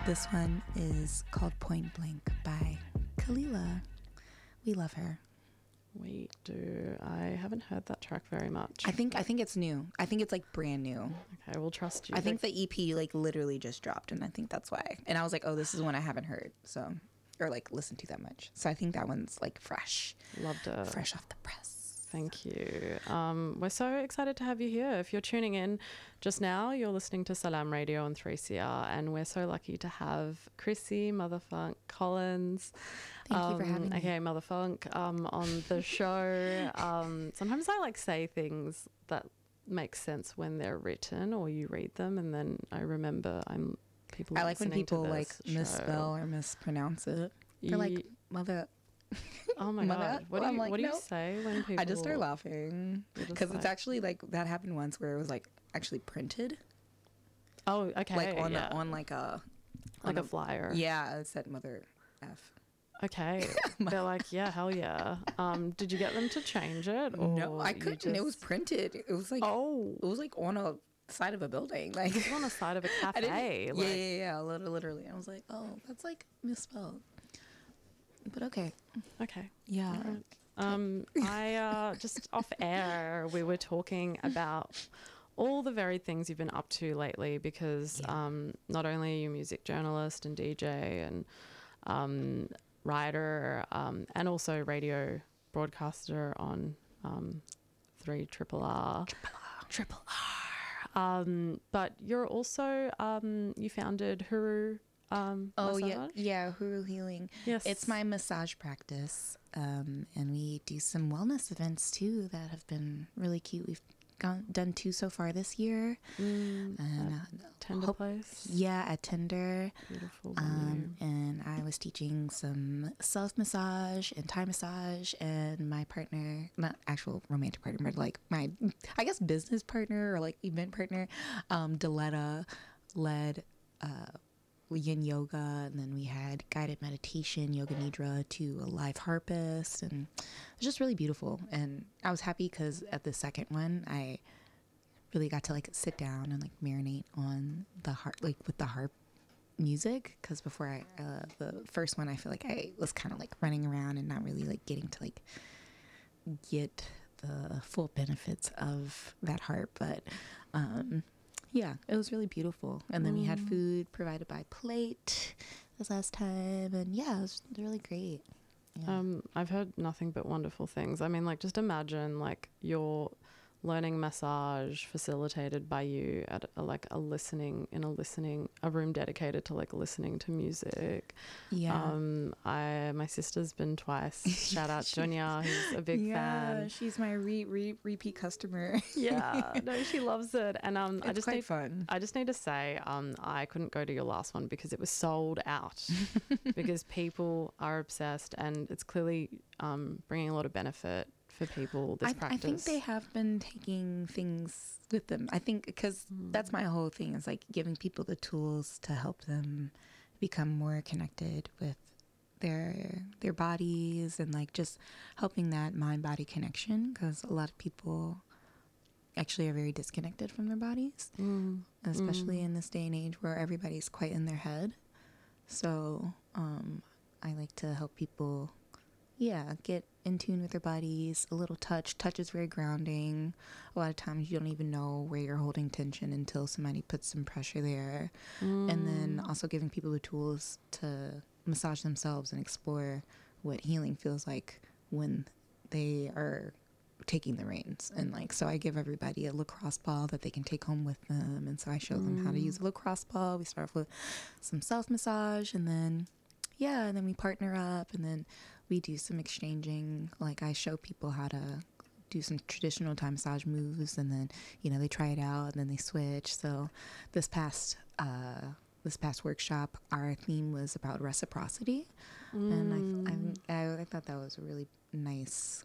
This one is called Point Blank by Kalila. We love her. We do. I haven't heard that track very much. I think it's new. I think it's like brand new. Okay, we'll trust you. I think the EP like literally just dropped, and I think that's why. And I was like, oh, this is one I haven't heard, so or like listened to that much. So I think that one's like fresh. Loved it. Fresh off the press. Thank you. We're so excited to have you here. If you're tuning in just now, you're listening to Salam Radio on 3CR, and we're so lucky to have Chrissy Motherfunk Collins. Thank you for having me. Okay, Motherfunk on the show. Sometimes I like say things that make sense when they're written or you read them, and then I remember people. I like when people like show. misspell or mispronounce it. They're like mother. Oh my god! What do you say when people? I just start laughing because it's actually like that happened once where it was like actually printed. Oh, okay. Like on like a flyer. Yeah, it said mother F. Okay. They're like, yeah, hell yeah. Did you get them to change it? Or no, I couldn't. It was printed. It was like it was like on a side of a building, like it was on the side of a cafe. Yeah, literally. I was like, oh, that's like misspelled. But okay. Yeah. I just off air we were talking about all the varied things you've been up to lately because not only are you a music journalist and DJ and writer and also radio broadcaster on 3RRR. Triple R. But you're also you founded Huru Massage? yeah, Huru Healing. Yes, it's my massage practice, and we do some wellness events too that have been really cute. We've done 2 so far this year, and Tender Place. Yeah, at Tender. Beautiful. And I was teaching some self massage and Thai massage, and my partner, not actual romantic partner, but like my, I guess, business partner or like event partner, Deletta led yin yoga, and then we had guided meditation, yoga nidra, to a live harpist, and it was just really beautiful. And I was happy because at the second one I really got to like sit down and like marinate on the harp, like with the harp music, because before the first one I feel like I was kind of like running around and not really like getting to like get the full benefits of that harp. But yeah, it was really beautiful. And then we had food provided by Plate this last time. And yeah, it was really great. Yeah. I've heard nothing but wonderful things. I mean, like, just imagine, like, you're learning massage facilitated by you at a room dedicated to like listening to music. My sister's been twice. Shout out Junya, who's a big fan. She's my repeat customer. Yeah, no, she loves it. And it's quite fun. I just need to say I couldn't go to your last one because it was sold out because people are obsessed, and it's clearly bringing a lot of benefit for people, this practice. I think they have been taking things with them. I think because that's my whole thing, is like giving people the tools to help them become more connected with their bodies, and like just helping that mind-body connection, because a lot of people actually are very disconnected from their bodies, especially in this day and age where everybody's quite in their head. So I like to help people get in tune with their bodies. A little touch is very grounding. A lot of times you don't even know where you're holding tension until somebody puts some pressure there. And then also giving people the tools to massage themselves and explore what healing feels like when they are taking the reins. And like, so I give everybody a lacrosse ball that they can take home with them, and so I show them how to use a lacrosse ball. We start off with some self massage, and then and then we partner up, and then we do some exchanging. Like, I show people how to do some traditional Thai massage moves, and then, they try it out, and then they switch. So this past workshop, our theme was about reciprocity. And I thought that was a really nice